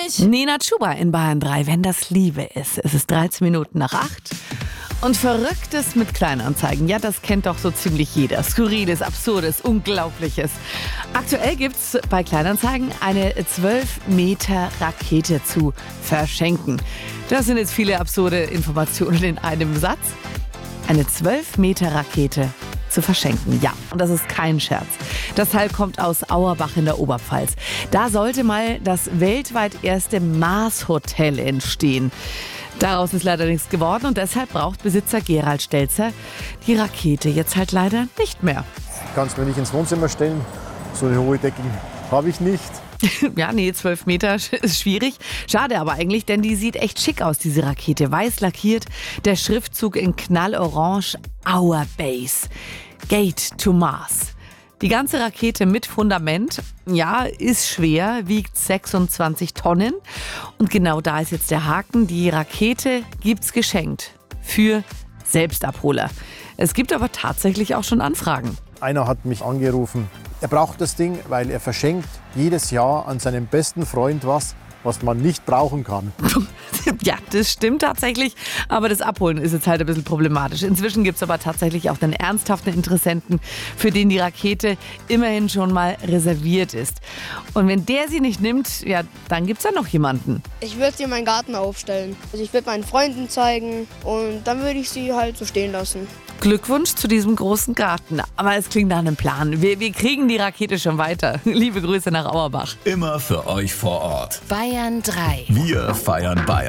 nicht. Nina Chuba in Bayern 3, wenn das Liebe ist. Es ist 13 Minuten nach 8. Und Verrücktes mit Kleinanzeigen, ja, das kennt doch so ziemlich jeder. Skurriles, Absurdes, Unglaubliches. Aktuell gibt's bei Kleinanzeigen eine 12 Meter Rakete zu verschenken. Das sind jetzt viele absurde Informationen in einem Satz. Eine 12 Meter Rakete zu verschenken, ja. Und das ist kein Scherz. Das Teil kommt aus Auerbach in der Oberpfalz. Da sollte mal das weltweit erste Mars-Hotel entstehen. Daraus ist leider nichts geworden und deshalb braucht Besitzer Gerald Stelzer die Rakete jetzt halt leider nicht mehr. Ich kann es mir nicht ins Wohnzimmer stellen. So eine hohe Decke habe ich nicht. Ja, nee, 12 Meter ist schwierig. Schade aber eigentlich, denn die sieht echt schick aus, diese Rakete. Weiß lackiert, der Schriftzug in knallorange, Our Base. Gate to Mars. Die ganze Rakete mit Fundament, ja, ist schwer, wiegt 26 Tonnen. Und genau da ist jetzt der Haken. Die Rakete gibt's geschenkt für Selbstabholer. Es gibt aber tatsächlich auch schon Anfragen. Einer hat mich angerufen. Er braucht das Ding, weil er verschenkt jedes Jahr an seinen besten Freund was man nicht brauchen kann. Ja, das stimmt tatsächlich, aber das Abholen ist jetzt halt ein bisschen problematisch. Inzwischen gibt es aber tatsächlich auch einen ernsthaften Interessenten, für den die Rakete immerhin schon mal reserviert ist. Und wenn der sie nicht nimmt, ja, dann gibt es da noch jemanden. Ich würde sie in meinen Garten aufstellen. Also ich würde meinen Freunden zeigen und dann würde ich sie halt so stehen lassen. Glückwunsch zu diesem großen Garten. Aber es klingt nach einem Plan. Wir kriegen die Rakete schon weiter. Liebe Grüße nach Auerbach. Immer für euch vor Ort. Bayern 3. Wir feiern Bayern.